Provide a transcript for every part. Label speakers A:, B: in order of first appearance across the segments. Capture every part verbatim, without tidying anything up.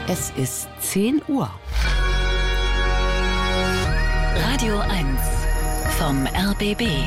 A: Es ist zehn Uhr.
B: Radio eins vom R B B.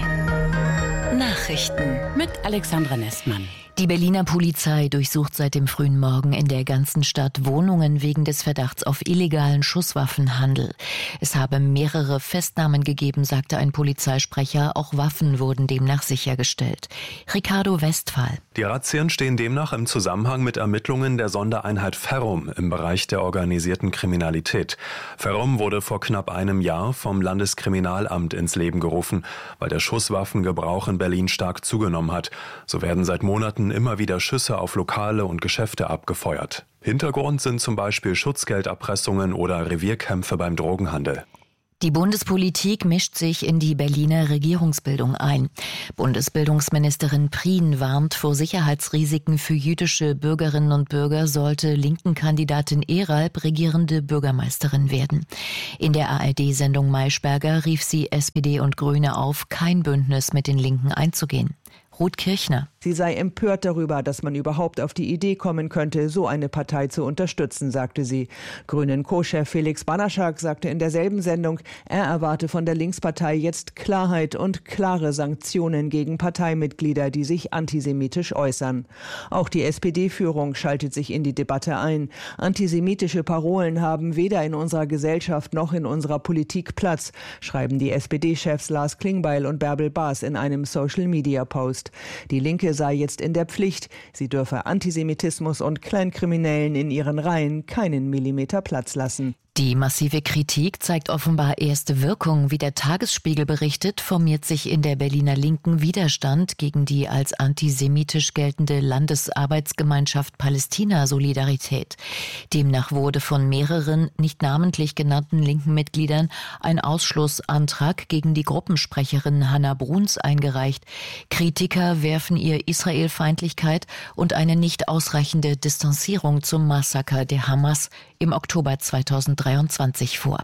B: Nachrichten
A: mit Alexandra Nestmann.
C: Die Berliner Polizei durchsucht seit dem frühen Morgen in der ganzen Stadt Wohnungen wegen des Verdachts auf illegalen Schusswaffenhandel. Es habe mehrere Festnahmen gegeben, sagte ein Polizeisprecher. Auch Waffen wurden demnach sichergestellt. Ricardo Westphal.
D: Die Razzien stehen demnach im Zusammenhang mit Ermittlungen der Sondereinheit Ferrum im Bereich der organisierten Kriminalität. Ferrum wurde vor knapp einem Jahr vom Landeskriminalamt ins Leben gerufen, weil der Schusswaffengebrauch in Berlin stark zugenommen hat. So werden seit Monaten immer wieder Schüsse auf Lokale und Geschäfte abgefeuert. Hintergrund sind zum Beispiel Schutzgelderpressungen oder Revierkämpfe beim Drogenhandel.
C: Die Bundespolitik mischt sich in die Berliner Regierungsbildung ein. Bundesbildungsministerin Prien warnt vor Sicherheitsrisiken für jüdische Bürgerinnen und Bürger, sollte linken Kandidatin Eralb regierende Bürgermeisterin werden. In der A R D-Sendung Maischberger rief sie S P D und Grüne auf, kein Bündnis mit den Linken einzugehen. Ruth Kirchner.
E: Sie sei empört darüber, dass man überhaupt auf die Idee kommen könnte, so eine Partei zu unterstützen, sagte sie. Grünen-Co-Chef Felix Banaschak sagte in derselben Sendung, er erwarte von der Linkspartei jetzt Klarheit und klare Sanktionen gegen Parteimitglieder, die sich antisemitisch äußern. Auch die S P D-Führung schaltet sich in die Debatte ein. Antisemitische Parolen haben weder in unserer Gesellschaft noch in unserer Politik Platz, schreiben die S P D-Chefs Lars Klingbeil und Bärbel Baas in einem Social-Media-Post. Die Linke sei jetzt in der Pflicht. Sie dürfe Antisemitismus und Kleinkriminellen in ihren Reihen keinen Millimeter Platz lassen.
C: Die massive Kritik zeigt offenbar erste Wirkung. Wie der Tagesspiegel berichtet, formiert sich in der Berliner Linken Widerstand gegen die als antisemitisch geltende Landesarbeitsgemeinschaft Palästina Solidarität. Demnach wurde von mehreren nicht namentlich genannten linken Mitgliedern ein Ausschlussantrag gegen die Gruppensprecherin Hannah Bruns eingereicht. Kritiker werfen ihr Israelfeindlichkeit und eine nicht ausreichende Distanzierung zum Massaker der Hamas im Oktober zweitausenddreiundzwanzig vor.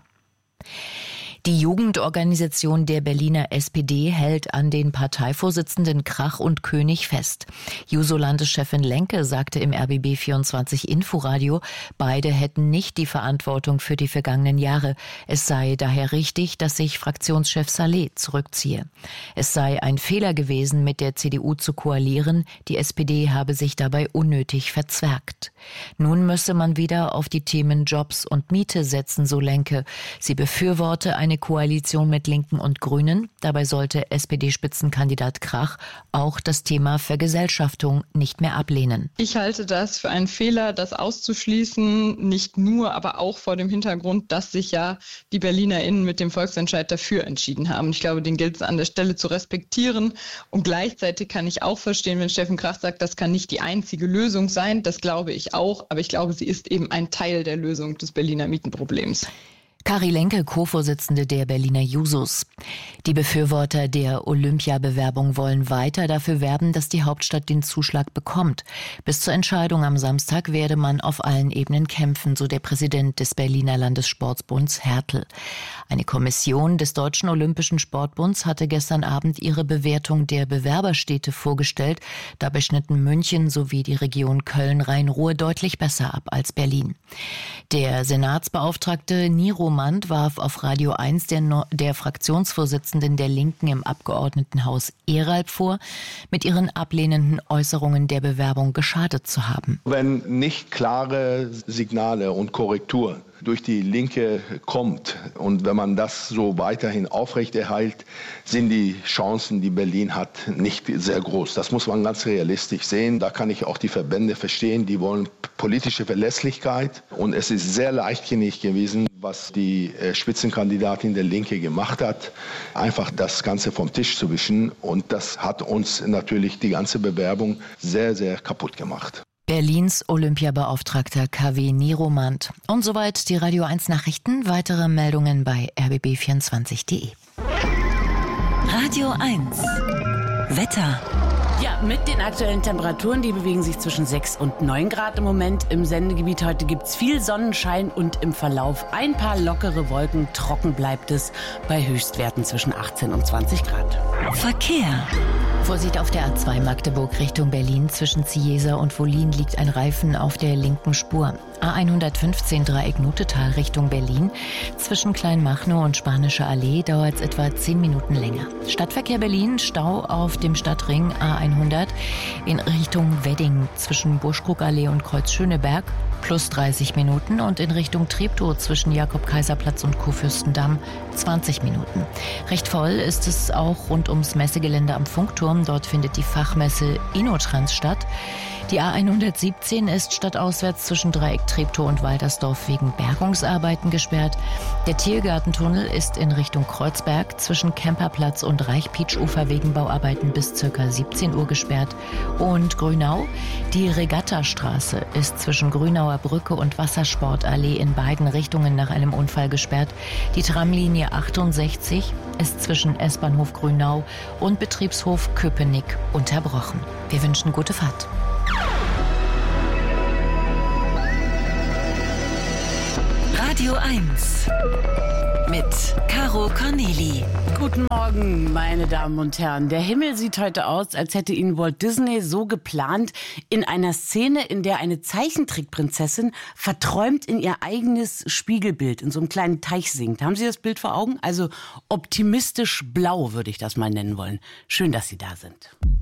C: Die Jugendorganisation der Berliner S P D hält an den Parteivorsitzenden Krach und König fest. Juso-Landeschefin Lenke sagte im R B B vierundzwanzig Inforadio, beide hätten nicht die Verantwortung für die vergangenen Jahre. Es sei daher richtig, dass sich Fraktionschef Saleh zurückziehe. Es sei ein Fehler gewesen, mit der C D U zu koalieren. Die S P D habe sich dabei unnötig verzwergt. Nun müsse man wieder auf die Themen Jobs und Miete setzen, so Lenke. Sie befürworte eine Koalition mit Linken und Grünen. Dabei sollte S P D-Spitzenkandidat Krach auch das Thema Vergesellschaftung nicht mehr ablehnen.
F: Ich halte das für einen Fehler, das auszuschließen, nicht nur, aber auch vor dem Hintergrund, dass sich ja die BerlinerInnen mit dem Volksentscheid dafür entschieden haben. Ich glaube, den gilt es an der Stelle zu respektieren. Und gleichzeitig kann ich auch verstehen, wenn Steffen Krach sagt, das kann nicht die einzige Lösung sein. Das glaube ich auch, aber ich glaube, sie ist eben ein Teil der Lösung des Berliner Mietenproblems.
C: Kari Lenke, Co-Vorsitzende der Berliner Jusos. Die Befürworter der Olympiabewerbung wollen weiter dafür werben, dass die Hauptstadt den Zuschlag bekommt. Bis zur Entscheidung am Samstag werde man auf allen Ebenen kämpfen, so der Präsident des Berliner Landessportbunds Hertel. Eine Kommission des Deutschen Olympischen Sportbunds hatte gestern Abend ihre Bewertung der Bewerberstädte vorgestellt. Dabei schnitten München sowie die Region Köln-Rhein-Ruhr deutlich besser ab als Berlin. Der Senatsbeauftragte Niro Mand warf auf Radio eins der, no- der Fraktionsvorsitzenden der Linken im Abgeordnetenhaus Eralb vor, mit ihren ablehnenden Äußerungen der Bewerbung geschadet zu haben.
G: Wenn nicht klare Signale und Korrektur durch die Linke kommt und wenn man das so weiterhin aufrechterhält, sind die Chancen, die Berlin hat, nicht sehr groß. Das muss man ganz realistisch sehen. Da kann ich auch die Verbände verstehen, die wollen politische Verlässlichkeit. Und es ist sehr leichtsinnig gewesen, was die Spitzenkandidatin der Linke gemacht hat, einfach das Ganze vom Tisch zu wischen. Und das hat uns natürlich die ganze Bewerbung sehr, sehr kaputt gemacht.
C: Berlins Olympiabeauftragter K W Niro Mand. Und soweit die Radio eins Nachrichten. Weitere Meldungen bei r b b vierundzwanzig punkt d e.
B: Radio eins Wetter.
A: Ja, mit den aktuellen Temperaturen, die bewegen sich zwischen sechs und neun Grad im Moment. Im Sendegebiet heute gibt's viel Sonnenschein und im Verlauf ein paar lockere Wolken. Trocken bleibt es bei Höchstwerten zwischen achtzehn und zwanzig Grad.
B: Verkehr.
C: Vorsicht auf der A zwei Magdeburg Richtung Berlin. Zwischen Ziesa und Wollin liegt ein Reifen auf der linken Spur. A hundertfünfzehn Dreieck Nutetal Richtung Berlin. Zwischen Kleinmachnow und Spanische Allee dauert es etwa zehn Minuten länger. Stadtverkehr Berlin, Stau auf dem Stadtring A hundert in Richtung Wedding zwischen Buschkrugallee und Kreuz Schöneberg plus dreißig Minuten und in Richtung Treptow zwischen Jakob-Kaiser-Platz und Kurfürstendamm zwanzig Minuten. Recht voll ist es auch rund ums Messegelände am Funkturm. Dort findet die Fachmesse InnoTrans statt. Die A hundertsiebzehn ist stadtauswärts zwischen Dreieck Treptow und Waltersdorf wegen Bergungsarbeiten gesperrt. Der Tiergartentunnel ist in Richtung Kreuzberg zwischen Kemperplatz und Reichpietsch-Ufer wegen Bauarbeiten bis ca. siebzehn Uhr gesperrt. Und Grünau, die Regattastraße ist zwischen Grünauer Brücke und Wassersportallee in beiden Richtungen nach einem Unfall gesperrt. Die Tramlinie achtundsechzig ist zwischen S-Bahnhof Grünau und Betriebshof Köpenick unterbrochen. Wir wünschen gute Fahrt.
B: Radio eins mit Caro Corneli.
A: Guten Morgen, meine Damen und Herren. Der Himmel sieht heute aus, als hätte ihn Walt Disney so geplant, in einer Szene, in der eine Zeichentrickprinzessin verträumt in ihr eigenes Spiegelbild in so einem kleinen Teich singt. Haben Sie das Bild vor Augen? Also optimistisch blau würde ich das mal nennen wollen. Schön, dass Sie da sind.